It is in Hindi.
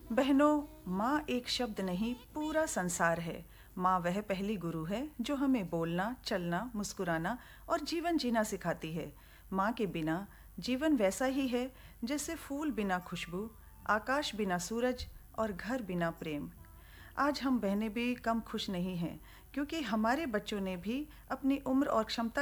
बहनों, माँ एक शब्द नहीं पूरा संसार है। माँ वह पहली गुरु है जो हमें बोलना, चलना, मुस्कुराना और जीवन जीना सिखाती है। माँ के बिना जीवन वैसा ही है जैसे फूल बिना खुशबू, आकाश बिना सूरज और घर बिना प्रेम। आज हम बहनें भी कम खुश नहीं हैं, क्योंकि हमारे बच्चों ने भी अपनी उम्र और क्षमता